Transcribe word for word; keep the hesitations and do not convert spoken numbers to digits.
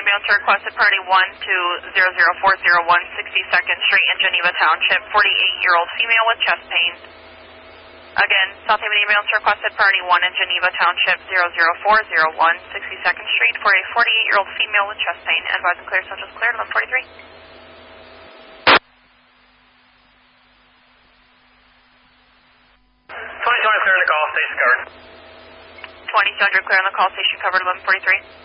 ambulance requested party one to zero zero four zero one sixty-second Street in Geneva Township, forty-eight-year-old female with chest pain. Again, South Haven ambulance requested party one in Geneva Township, zero zero four zero one sixty-second Street for a forty-eight-year-old female with chest pain. Advise and clear, subject cleared, eleven forty-three. twenty-two hundred clear on the call, station covered. twenty-two hundred clear on the call, station covered, eleven forty-three.